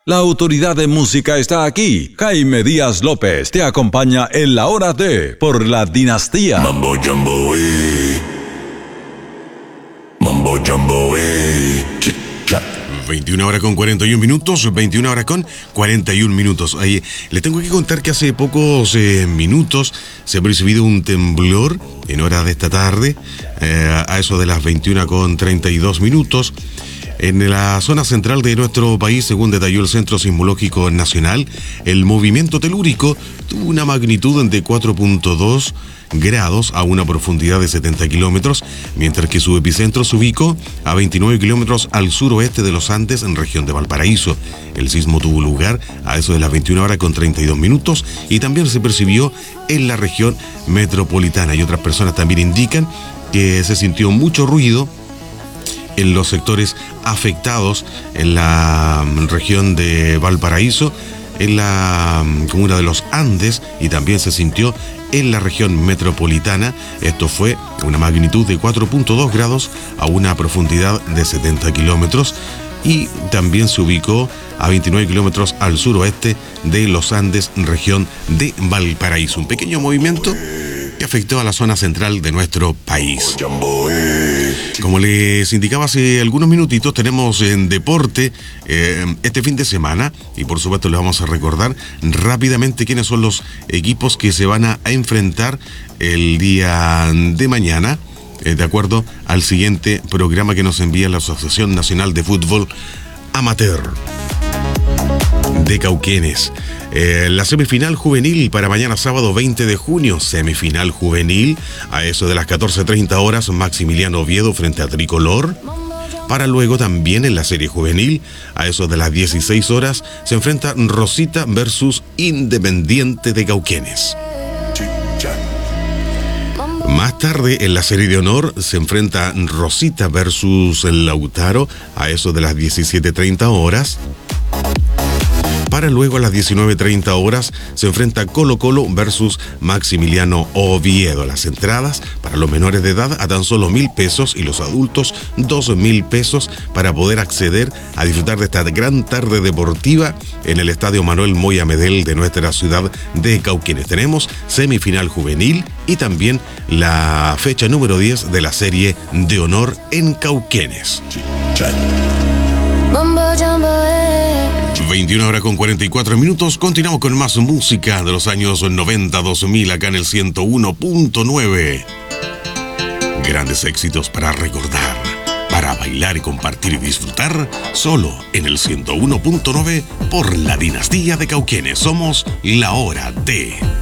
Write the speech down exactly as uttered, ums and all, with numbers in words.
La autoridad de música está aquí. Jaime Díaz López te acompaña en la hora de Por la Dinastía. Mambo Jumbo, eh. Mambo Jumbo, eh. veintiuna horas con cuarenta y un minutos, veintiuna horas con cuarenta y un minutos. Ahí, le tengo que contar que hace pocos eh, minutos se ha percibido un temblor en horas de esta tarde, eh, a eso de las veintiuna con treinta y dos minutos. En la zona central de nuestro país, según detalló el Centro Sismológico Nacional, el movimiento telúrico tuvo una magnitud de cuatro punto dos grados a una profundidad de setenta kilómetros, mientras que su epicentro se ubicó a veintinueve kilómetros al suroeste de los Andes, en región de Valparaíso. El sismo tuvo lugar a eso de las veintiuna horas con treinta y dos minutos y también se percibió en la región metropolitana. Y otras personas también indican que se sintió mucho ruido en los sectores afectados en la región de Valparaíso, en la comuna de los Andes, y también se sintió en la región metropolitana. Esto fue una magnitud de cuatro punto dos grados a una profundidad de setenta kilómetros y también se ubicó a veintinueve kilómetros al suroeste de los Andes, región de Valparaíso. Un pequeño movimiento que afectó a la zona central de nuestro país. Como les indicaba hace algunos minutitos, tenemos en deporte eh, este fin de semana, y por supuesto les vamos a recordar rápidamente quiénes son los equipos que se van a, a enfrentar el día de mañana, eh, de acuerdo al siguiente programa que nos envía la Asociación Nacional de Fútbol Amateur de Cauquenes. Eh, la semifinal juvenil para mañana sábado veinte de junio, semifinal juvenil a eso de las catorce treinta horas, Maximiliano Oviedo frente a Tricolor. Para luego también en la serie juvenil a eso de las dieciséis horas se enfrenta Rosita versus Independiente de Cauquenes. Más tarde en la serie de honor se enfrenta Rosita versus Lautaro a eso de las diecisiete treinta horas. Para luego a las diecinueve treinta horas se enfrenta Colo Colo versus Maximiliano Oviedo. Las entradas para los menores de edad a tan solo mil pesos y los adultos dos mil pesos para poder acceder a disfrutar de esta gran tarde deportiva en el Estadio Manuel Moya Medel de nuestra ciudad de Cauquenes. Tenemos semifinal juvenil y también la fecha número diez de la serie de honor en Cauquenes. veintiuna horas con cuarenta y cuatro minutos. Continuamos con más música de los años noventa dos mil acá en el ciento uno punto nueve. Grandes éxitos para recordar, para bailar y compartir y disfrutar, solo en el ciento uno punto nueve por la Dinastía de Cauquenes. Somos la hora de